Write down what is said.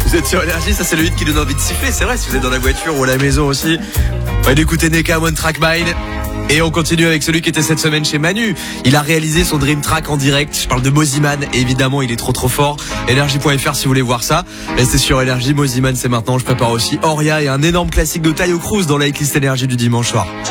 Vous êtes sur Énergie, ça c'est le hit qui donne envie de siffler, c'est vrai, si vous êtes dans la voiture ou à la maison aussi. On va d'écouter Neka One Track Mind. Et on continue avec celui qui était cette semaine chez Manu. Il a réalisé son Dream Track en direct. Je parle de Moziman. Et évidemment, il est trop fort. Énergie.fr si vous voulez voir ça. Restez sur Énergie. Moziman, c'est maintenant. Je prépare aussi Oria et un énorme classique de Taio Cruz dans la hitlist Énergie du dimanche soir.